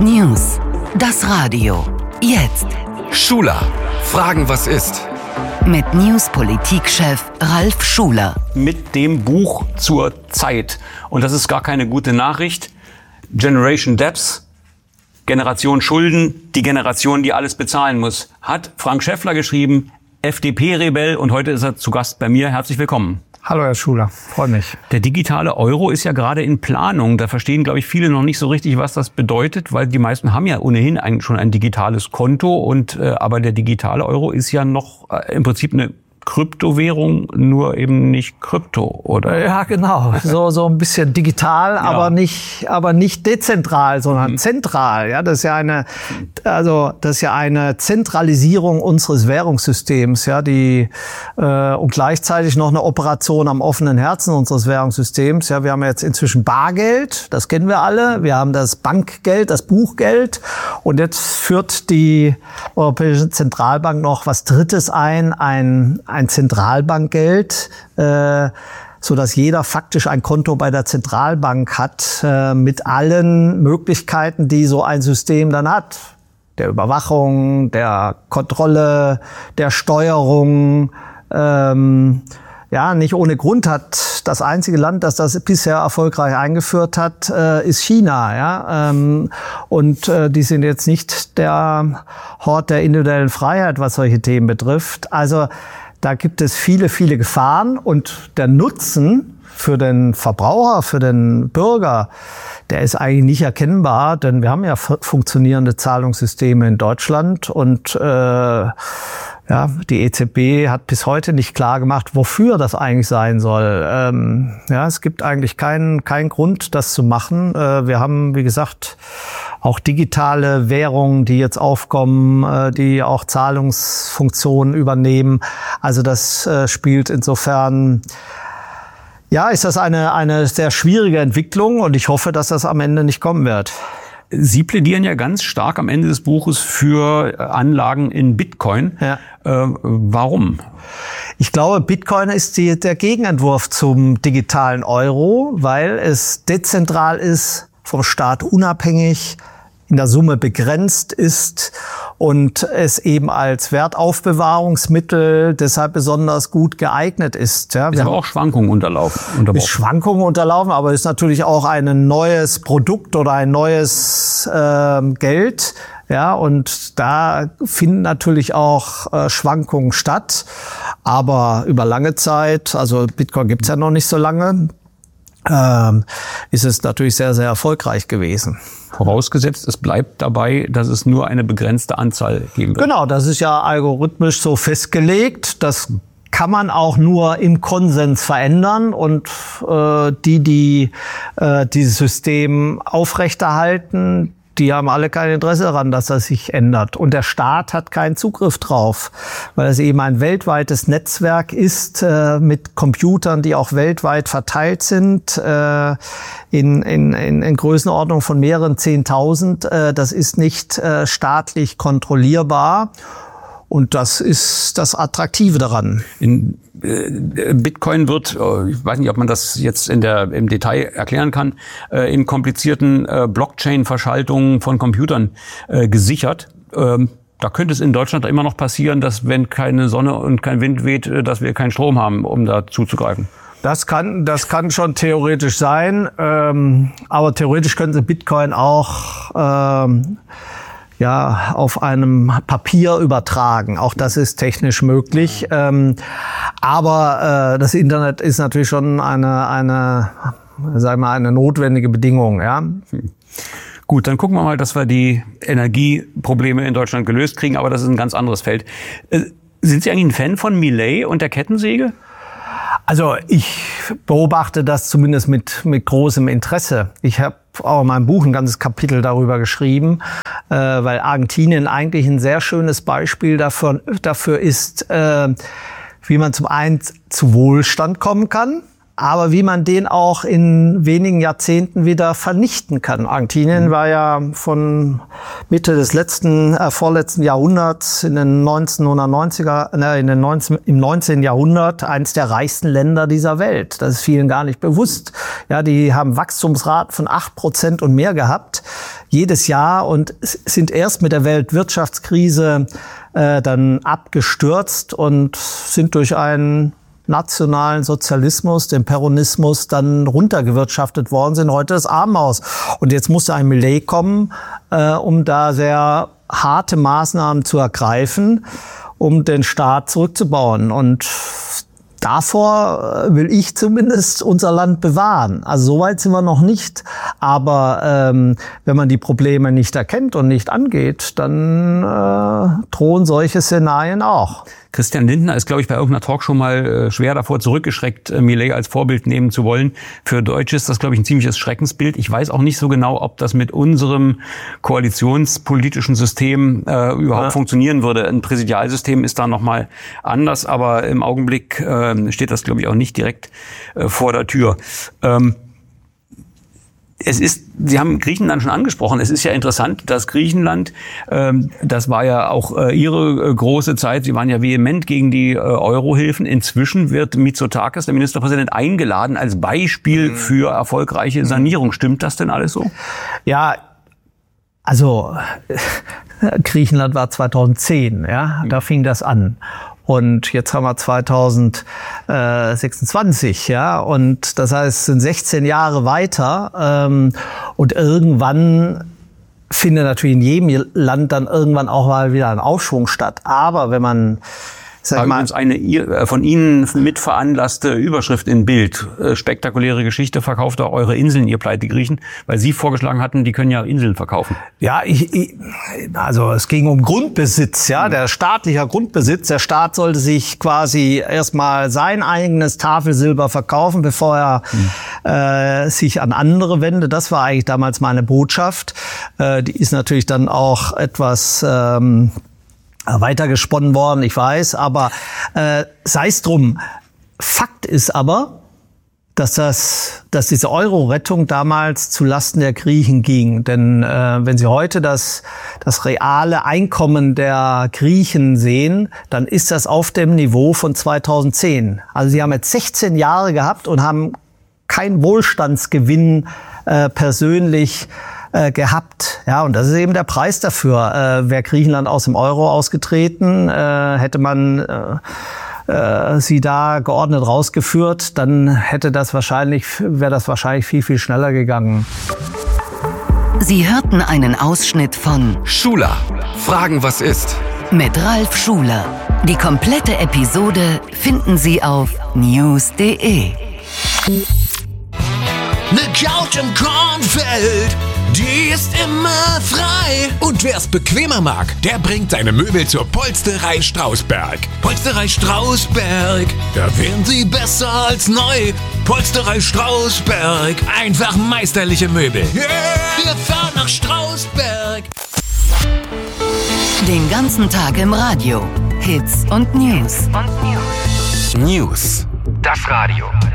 News. Das Radio. Jetzt. Schuler. Fragen, was ist? Mit News-Politikchef Ralf Schuler. Mit dem Buch zur Zeit. Und das ist gar keine gute Nachricht. Generation Debts, Generation Schulden, die Generation, die alles bezahlen muss, hat Frank Schäffler geschrieben, FDP-Rebell, und heute ist er zu Gast bei mir. Herzlich willkommen. Hallo Herr Schuler, freue mich. Der digitale Euro ist ja gerade in Planung. Da verstehen, glaube ich, viele noch nicht so richtig, was das bedeutet, weil die meisten haben ja ohnehin eigentlich schon ein digitales Konto. Aber der digitale Euro ist ja noch im Prinzip eine Kryptowährung, nur eben nicht Krypto, oder? Ja, genau. So ein bisschen digital, ja. aber nicht dezentral, sondern zentral. Ja, das ist ja eine Zentralisierung unseres Währungssystems, ja, und gleichzeitig noch eine Operation am offenen Herzen unseres Währungssystems. Ja, wir haben jetzt inzwischen Bargeld, das kennen wir alle. Wir haben das Bankgeld, das Buchgeld, und jetzt führt die Europäische Zentralbank noch was Drittes ein Zentralbankgeld, so dass jeder faktisch ein Konto bei der Zentralbank hat, mit allen Möglichkeiten, die so ein System dann hat. Der Überwachung, der Kontrolle, der Steuerung. Nicht ohne Grund hat das einzige Land, das das bisher erfolgreich eingeführt hat, ist China. Ja? Und die sind jetzt nicht der Hort der individuellen Freiheit, was solche Themen betrifft. Also da gibt es viele, viele Gefahren, und der Nutzen für den Verbraucher, für den Bürger, der ist eigentlich nicht erkennbar, denn wir haben ja funktionierende Zahlungssysteme in Deutschland, und die EZB hat bis heute nicht klar gemacht, wofür das eigentlich sein soll. Es gibt eigentlich keinen Grund, das zu machen. Wir haben, wie gesagt, auch digitale Währungen, die jetzt aufkommen, die auch Zahlungsfunktionen übernehmen. Also das spielt insofern, ist das eine sehr schwierige Entwicklung, und ich hoffe, dass das am Ende nicht kommen wird. Sie plädieren ja ganz stark am Ende des Buches für Anlagen in Bitcoin. Ja. Warum? Ich glaube, Bitcoin ist der Gegenentwurf zum digitalen Euro, weil es dezentral ist, vom Staat unabhängig, in der Summe begrenzt ist und es eben als Wertaufbewahrungsmittel deshalb besonders gut geeignet ist. Ja, ist aber auch Schwankungen unterlaufen. Ist Schwankungen unterlaufen, aber ist natürlich auch ein neues Produkt oder ein neues Geld. Ja, und da finden natürlich auch Schwankungen statt. Aber über lange Zeit, also Bitcoin gibt's ja noch nicht so lange, ist es natürlich sehr, sehr erfolgreich gewesen. Vorausgesetzt, es bleibt dabei, dass es nur eine begrenzte Anzahl geben wird. Genau, das ist ja algorithmisch so festgelegt. Das kann man auch nur im Konsens verändern, und dieses System aufrechterhalten, die haben alle kein Interesse daran, dass das sich ändert. Und der Staat hat keinen Zugriff drauf, weil es eben ein weltweites Netzwerk ist, mit Computern, die auch weltweit verteilt sind, in Größenordnung von mehreren 10.000. Das ist nicht staatlich kontrollierbar. Und das ist das Attraktive daran. Bitcoin wird, ich weiß nicht, ob man das jetzt im Detail erklären kann, in komplizierten Blockchain-Verschaltungen von Computern gesichert. Da könnte es in Deutschland immer noch passieren, dass, wenn keine Sonne und kein Wind weht, dass wir keinen Strom haben, um da zuzugreifen. Das kann schon theoretisch sein, aber theoretisch können Sie Bitcoin auch auf einem Papier übertragen. Auch das ist technisch möglich. Aber das Internet ist natürlich schon eine notwendige Bedingung, ja. Gut, dann gucken wir mal, dass wir die Energieprobleme in Deutschland gelöst kriegen, aber das ist ein ganz anderes Feld. Sind Sie eigentlich ein Fan von Milei und der Kettensäge? Also ich beobachte das zumindest mit großem Interesse. Ich habe auch in meinem Buch ein ganzes Kapitel darüber geschrieben, weil Argentinien eigentlich ein sehr schönes Beispiel dafür ist, wie man zum einen zu Wohlstand kommen kann, aber wie man den auch in wenigen Jahrzehnten wieder vernichten kann. Argentinien war ja von Mitte des vorletzten Jahrhunderts im 19. Jahrhundert eines der reichsten Länder dieser Welt. Das ist vielen gar nicht bewusst. Ja, die haben Wachstumsraten von 8% und mehr gehabt. jedes Jahr und sind erst mit der Weltwirtschaftskrise dann abgestürzt und sind durch einen nationalen Sozialismus, den Peronismus, dann runtergewirtschaftet worden, sind heute das Armenhaus. Und jetzt musste ein Millet kommen, um da sehr harte Maßnahmen zu ergreifen, um den Staat zurückzubauen. Und davor will ich zumindest unser Land bewahren. Also so weit sind wir noch nicht. Aber wenn man die Probleme nicht erkennt und nicht angeht, dann drohen solche Szenarien auch. Christian Lindner ist, glaube ich, bei irgendeiner Talkshow mal schwer davor zurückgeschreckt, Millet als Vorbild nehmen zu wollen. Für Deutsche ist das, glaube ich, ein ziemliches Schreckensbild. Ich weiß auch nicht so genau, ob das mit unserem koalitionspolitischen System überhaupt funktionieren würde. Ein Präsidialsystem ist da nochmal anders, aber im Augenblick steht das, glaube ich, auch nicht direkt vor der Tür. Sie haben Griechenland schon angesprochen. Es ist ja interessant, dass Griechenland, das war ja auch Ihre große Zeit, Sie waren ja vehement gegen die Eurohilfen. Inzwischen wird Mitsotakis, der Ministerpräsident, eingeladen als Beispiel für erfolgreiche Sanierung. Stimmt das denn alles so? Ja, also Griechenland war 2010, ja, da fing das an. Und jetzt haben wir 2026, ja, und das heißt, es sind 16 Jahre weiter, und irgendwann findet natürlich in jedem Land dann irgendwann auch mal wieder ein Aufschwung statt. Aber wenn man, sag mal, eine von Ihnen mit veranlasste Überschrift in Bild, spektakuläre Geschichte, verkauft auch eure Inseln, ihr Pleitegriechen, weil Sie vorgeschlagen hatten, die können ja Inseln verkaufen. Ja, also es ging um Grundbesitz, ja, der staatliche Grundbesitz. Der Staat sollte sich quasi erstmal sein eigenes Tafelsilber verkaufen, bevor er sich an andere wendet. Das war eigentlich damals meine Botschaft. Die ist natürlich dann auch etwas weitergesponnen worden, ich weiß, aber sei es drum. Fakt ist aber, dass diese Euro-Rettung damals zu Lasten der Griechen ging. Denn wenn Sie heute das reale Einkommen der Griechen sehen, dann ist das auf dem Niveau von 2010. Also Sie haben jetzt 16 Jahre gehabt und haben keinen Wohlstandsgewinn persönlich gehabt. Ja, und das ist eben der Preis dafür. Wäre Griechenland aus dem Euro ausgetreten, hätte man sie da geordnet rausgeführt, dann wäre das wahrscheinlich viel, viel schneller gegangen. Sie hörten einen Ausschnitt von Schuler. Fragen, was ist? Mit Ralf Schuler. Die komplette Episode finden Sie auf news.de. Ne Couch im Kornfeld, die ist immer frei. Und wer's bequemer mag, der bringt seine Möbel zur Polsterei Strausberg. Polsterei Strausberg, da wären sie besser als neu. Polsterei Strausberg, einfach meisterliche Möbel. Yeah! Wir fahren nach Strausberg. Den ganzen Tag im Radio. Hits und News. News. Das Radio.